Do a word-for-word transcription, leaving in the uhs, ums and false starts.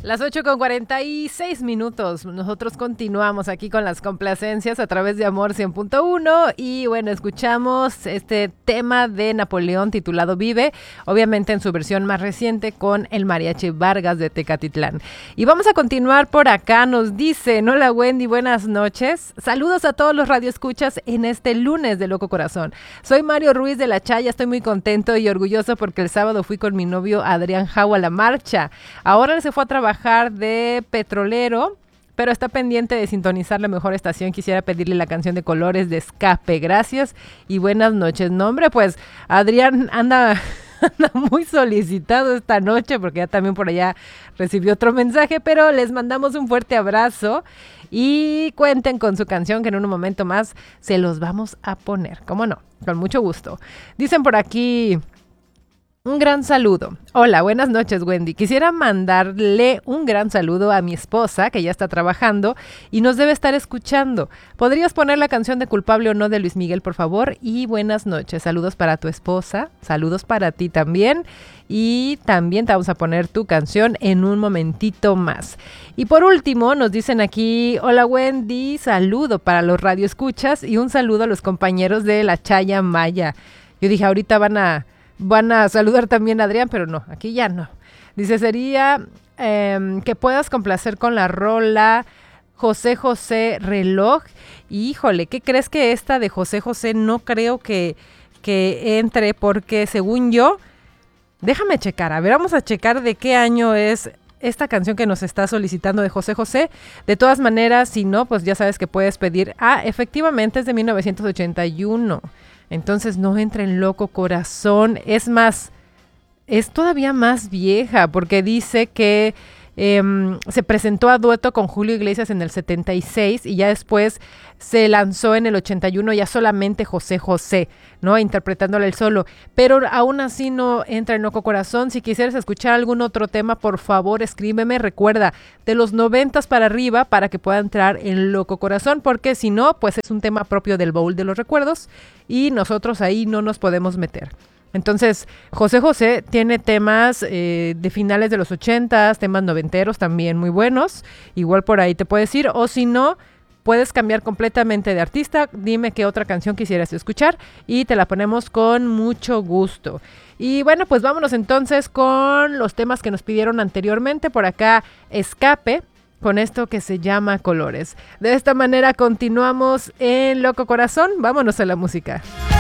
Las ocho con cuarenta y seis minutos. Nosotros continuamos aquí con las complacencias a través de Amor cien punto uno y bueno, escuchamos este tema de Napoleón titulado Vive, obviamente en su versión más reciente con el Mariachi Vargas de Tecatitlán. Y vamos a continuar por acá, nos dicen, hola Wendy, buenas noches. Saludos a todos los radioescuchas en este lunes de Loco Corazón. Soy Mario Ruiz de La Chaya, estoy muy contento y orgulloso porque el sábado fui con mi novio Adrián Jau a la marcha. Ahora él se fue a trabajar de petrolero, pero está pendiente de sintonizar la mejor estación. Quisiera pedirle la canción de Colores de Escape. Gracias y buenas noches. No, hombre, pues Adrián anda, anda muy solicitado esta noche porque ya también por allá recibió otro mensaje, pero les mandamos un fuerte abrazo y cuenten con su canción que en un momento más se los vamos a poner. ¿Cómo no? Con mucho gusto. Dicen por aquí... Un gran saludo. Hola, buenas noches, Wendy. Quisiera mandarle un gran saludo a mi esposa, que ya está trabajando y nos debe estar escuchando. ¿Podrías poner la canción de Culpable o No de Luis Miguel, por favor? Y buenas noches. Saludos para tu esposa, saludos para ti también. Y también te vamos a poner tu canción en un momentito más. Y por último, nos dicen aquí, hola Wendy, saludo para los radioescuchas y un saludo a los compañeros de La Chaya Maya. Yo dije, ahorita van a... Van a saludar también a Adrián, pero no, aquí ya no. Dice, sería eh, que puedas complacer con la rola José José Reloj. Híjole, ¿qué crees que esta de José José no creo que, que entre? Porque según yo, déjame checar, a ver, vamos a checar de qué año es esta canción que nos está solicitando de José José. De todas maneras, si no, pues ya sabes que puedes pedir. Ah, efectivamente es de mil novecientos ochenta y uno. Entonces no entra en Loco Corazón. Es más, es todavía más vieja porque dice que eh, se presentó a dueto con Julio Iglesias en el setenta y seis y ya después se lanzó en el ochenta y uno ya solamente José José, ¿no? Interpretándole el solo. Pero aún así no entra en Loco Corazón. Si quisieras escuchar algún otro tema, por favor, escríbeme. Recuerda, de los noventas para arriba para que pueda entrar en Loco Corazón, porque si no, pues es un tema propio del baúl de los recuerdos y nosotros ahí no nos podemos meter. Entonces, José José tiene temas eh, de finales de los ochentas, temas noventeros también muy buenos. Igual por ahí te puedes ir, o si no, puedes cambiar completamente de artista. Dime qué otra canción quisieras escuchar y te la ponemos con mucho gusto. Y bueno, pues vámonos entonces con los temas que nos pidieron anteriormente. Por acá, Escape, con esto que se llama Colores. De esta manera continuamos en Loco Corazón. Vámonos a la música.